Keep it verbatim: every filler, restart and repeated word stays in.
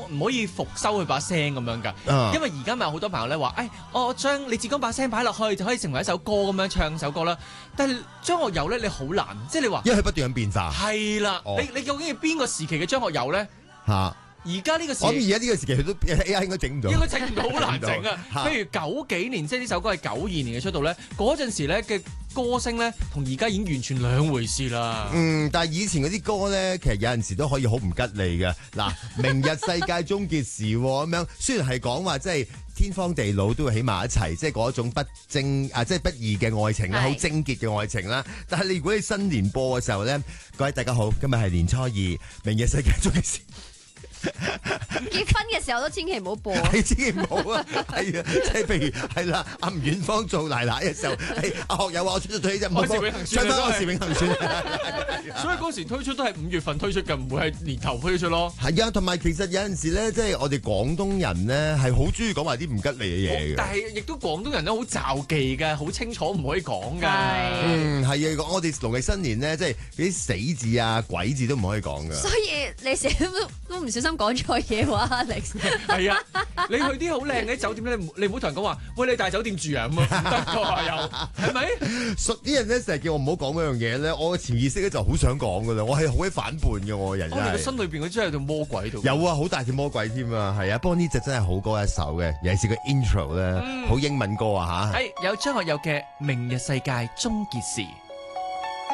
唔可以復收佢把聲咁樣㗎。 啊因為而家咪有好多朋友咧話，誒、哎，我將李志剛把聲擺落去就可以成為一首歌咁樣唱首歌啦。但係張學友咧，你好難，即係你話， 因為佢不斷咁變化。 係啦， 哦你你究竟係邊個時期嘅張學友咧？ 嚇！ 而家呢個時期我諗而家呢個時期佢都 A I 應該整唔到， 應該整唔到，好難整啊！ 嚇譬如九幾年，即係呢首歌係九二年嘅出道咧，嗰陣時咧嘅歌聲咧，同而家已經完全兩回事啦。 嗯，但係以前嗰啲歌咧，其實有陣時都可以好唔吉利嘅。嗱，明日世界終結時咁樣，雖然係講話即係天荒地老都會喺埋一齊，即係嗰種不精啊，即係不義嘅愛情啦，好貞潔嘅愛情啦。但係你如果你新年播嘅時候咧，各位大家好，今日係年初二，明日世界終結時。 結婚嘅時候都千祈唔好播， 係千祈唔好啊！係啊，即係譬如係啦，阿吳遠芳做奶奶嘅時候，係阿學友話我出咗對呢隻， 愛是永恆算唱翻啊愛是永恆算。 所以嗰時推出都係五月份推出嘅，唔會係年頭推出咯。 係啊，同埋其實有陣時咧，即係我哋廣東人咧係好中意講話啲唔吉利嘅嘢嘅。 但係亦都廣東人都好罩忌嘅，好清楚唔可以講㗎。 嗯，係啊，我哋農曆新年咧，即係嗰啲死字啊、鬼字都唔可以講㗎。 所以你成日都都唔小心講錯嘢喎，Alex。 係啊，你去啲好靚嘅酒店咧，你唔你唔好同人講話，喂，你大酒店住啊咁啊，唔得㗎又係咪？ 熟啲人咧成日叫我唔好講嗰樣嘢咧，我嘅潛意識咧就好想講㗎啦，我係好鬼反叛嘅我個人真係。 我哋個心裏邊佢真係有條魔鬼喺度。 有啊，好大隻魔鬼添啊，係啊，不過呢隻真係好歌一首嘅，尤其是個 intro 咧，好英文歌啊吓。 係有張學友嘅《明日世界終結時》。